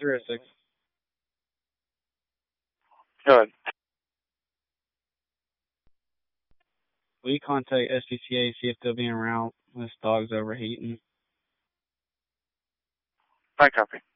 06. Go ahead. Will you contact SPCA, see if they'll be around? This dog's overheating. I copy.